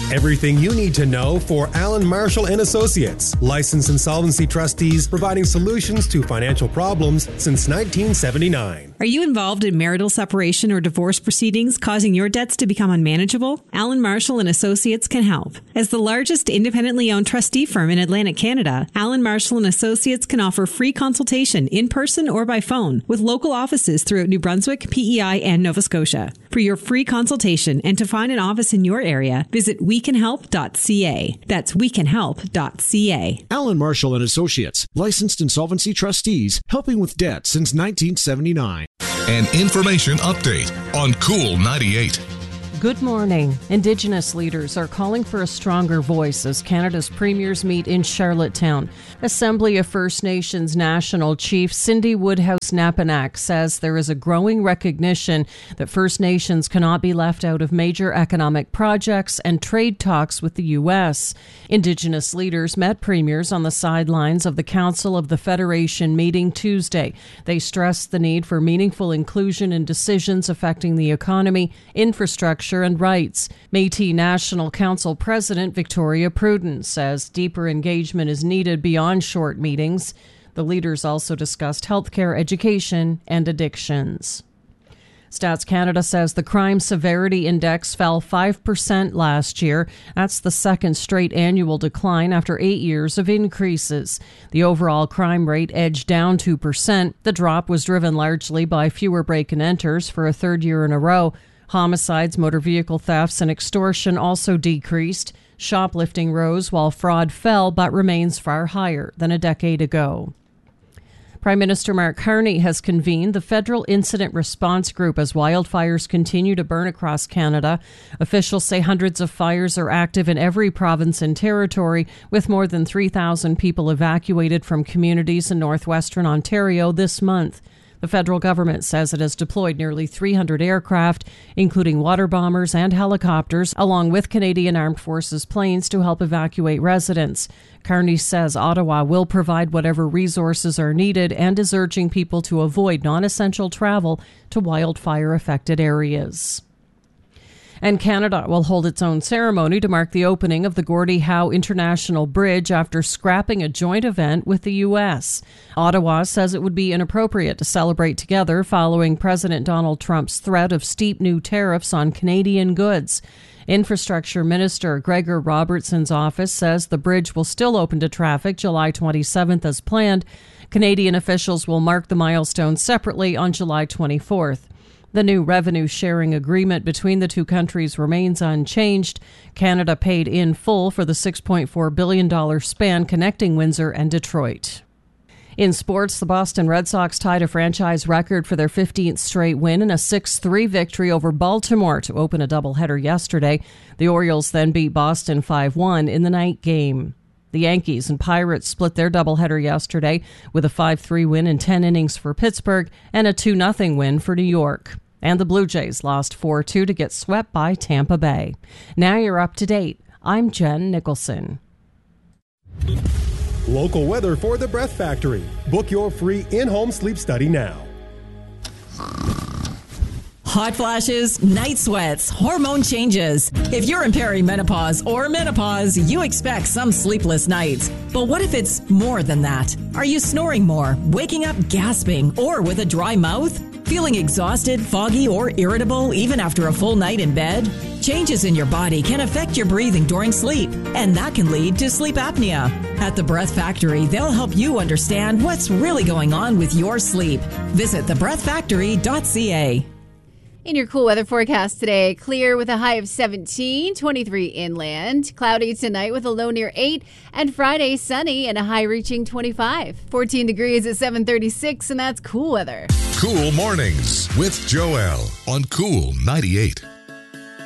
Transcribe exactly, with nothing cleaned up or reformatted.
Everything you need to know for Allen Marshall and Associates, licensed insolvency trustees providing solutions to financial problems since nineteen seventy-nine. Are you involved in marital separation or divorce proceedings causing your debts to become unmanageable? Allen Marshall and Associates can help. As the largest independently owned trustee firm in Atlantic Canada, Allen Marshall and Associates can offer free consultation in person or by phone with local offices throughout New Brunswick, P E I, and Nova Scotia. For your free consultation and to find an office in your area, visit we can help dot c a. That's we can help dot c a. Allen Marshall and Associates, licensed insolvency trustees, helping with debt since nineteen seventy-nine. An information update on Cool ninety-eight. Good morning. Indigenous leaders are calling for a stronger voice as Canada's premiers meet in Charlottetown. Assembly of First Nations National Chief Cindy Woodhouse-Napanak says there is a growing recognition that First Nations cannot be left out of major economic projects and trade talks with the U S. Indigenous leaders met premiers on the sidelines of the Council of the Federation meeting Tuesday. They stressed the need for meaningful inclusion in decisions affecting the economy, infrastructure, and rights. Métis National Council President Victoria Pruden says deeper engagement is needed beyond short meetings. The leaders also discussed healthcare, education, and addictions. Stats Canada says the crime severity index fell five percent last year. That's the second straight annual decline after eight years of increases. The overall crime rate edged down two percent. The drop was driven largely by fewer break-and-enters for a third year in a row. Homicides, motor vehicle thefts, and extortion also decreased. Shoplifting rose while fraud fell, but remains far higher than a decade ago. Prime Minister Mark Carney has convened the Federal Incident Response Group as wildfires continue to burn across Canada. Officials say hundreds of fires are active in every province and territory, with more than three thousand people evacuated from communities in northwestern Ontario this month. The federal government says it has deployed nearly three hundred aircraft, including water bombers and helicopters, along with Canadian Armed Forces planes to help evacuate residents. Carney says Ottawa will provide whatever resources are needed and is urging people to avoid non-essential travel to wildfire-affected areas. And Canada will hold its own ceremony to mark the opening of the Gordie Howe International Bridge after scrapping a joint event with the U S. Ottawa says it would be inappropriate to celebrate together following President Donald Trump's threat of steep new tariffs on Canadian goods. Infrastructure Minister Gregor Robertson's office says the bridge will still open to traffic July twenty-seventh as planned. Canadian officials will mark the milestone separately on July twenty-fourth. The new revenue-sharing agreement between the two countries remains unchanged. Canada paid in full for the six point four billion dollars span connecting Windsor and Detroit. In sports, the Boston Red Sox tied a franchise record for their fifteenth straight win in a six three victory over Baltimore to open a doubleheader yesterday. The Orioles then beat Boston five one in the night game. The Yankees and Pirates split their doubleheader yesterday with a five three win in ten innings for Pittsburgh and a two nothing win for New York. And the Blue Jays lost four two to get swept by Tampa Bay. Now you're up to date. I'm Jen Nicholson. Local weather for the Breath Factory. Book your free in-home sleep study now. Hot flashes, night sweats, hormone changes. If you're in perimenopause or menopause, you expect some sleepless nights. But what if it's more than that? Are you snoring more, waking up gasping, or with a dry mouth? Feeling exhausted, foggy, or irritable even after a full night in bed? Changes in your body can affect your breathing during sleep, and that can lead to sleep apnea. At the Breath Factory, they'll help you understand what's really going on with your sleep. Visit the breath factory dot c a. In your cool weather forecast today, clear with a high of seventeen, twenty-three inland, cloudy tonight with a low near eight, and Friday sunny and a high reaching twenty-five. fourteen degrees at seven thirty-six, and that's cool weather. Cool Mornings with Joelle on Cool ninety-eight.